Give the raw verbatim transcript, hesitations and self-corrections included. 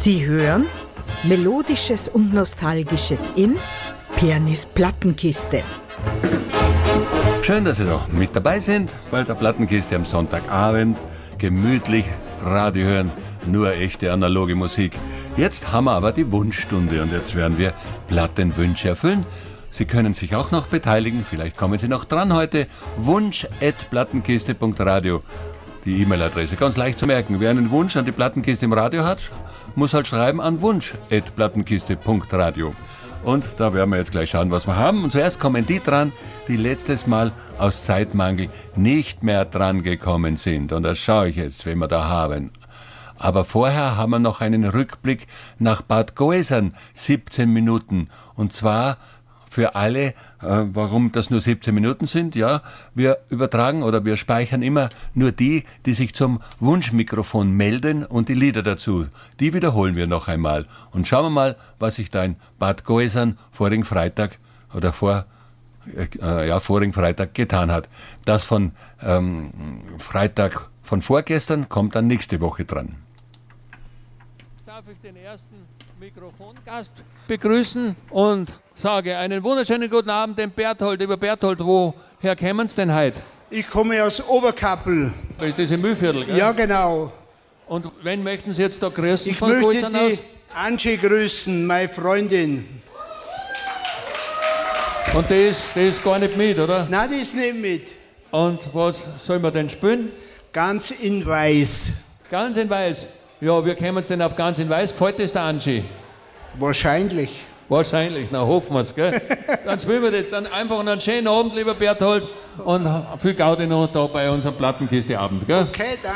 Sie hören Melodisches und Nostalgisches in Pernis Plattenkiste. Schön, dass Sie noch mit dabei sind bei der Plattenkiste am Sonntagabend. Gemütlich Radio hören, nur echte analoge Musik. Jetzt haben wir aber die Wunschstunde und jetzt werden wir Plattenwünsche erfüllen. Sie können sich auch noch beteiligen, vielleicht kommen Sie noch dran heute. wunsch at plattenkiste punkt radio. Die E-Mail-Adresse, ganz leicht zu merken. Wer einen Wunsch an die Plattenkiste im Radio hat, muss halt schreiben an wunsch at plattenkiste punkt radio. Und da werden wir jetzt gleich schauen, was wir haben. Und zuerst kommen die dran, die letztes Mal aus Zeitmangel nicht mehr dran gekommen sind. Und das schaue ich jetzt, wen wir da haben. Aber vorher haben wir noch einen Rückblick nach Bad Goisern, siebzehn Minuten. Und zwar für alle, äh, warum das nur siebzehn Minuten sind, ja, wir übertragen oder wir speichern immer nur die, die sich zum Wunschmikrofon melden und die Lieder dazu. Die wiederholen wir noch einmal. Und schauen wir mal, was sich da in Bad Goisern vorigen Freitag oder vor, äh, ja, vorigen Freitag getan hat. Das von ähm, Freitag von vorgestern kommt dann nächste Woche dran. Darf ich den ersten Mikrofongast begrüßen und sage einen wunderschönen guten Abend dem Berthold. Lieber Berthold, woher kommen Sie denn heute? Ich komme aus Oberkappel. Das ist das im Mühlviertel, gell? Ja, genau. Und wen möchten Sie jetzt da grüßen Ich von möchte Goisern aus? die Angie grüßen, meine Freundin. Und die ist, die ist gar nicht mit, oder? Nein, die ist nicht mit. Und was soll man denn spielen? Ganz in weiß. Ganz in weiß. Ja, wie kommen Sie denn auf ganz in weiß? Gefällt das der Angie? Wahrscheinlich. Wahrscheinlich, na hoffen wir es, gell? Dann spielen wir jetzt dann einfach einen schönen Abend, lieber Berthold, und viel Gaudi noch da bei unserem Plattenkiste-Abend, gell? Okay, danke.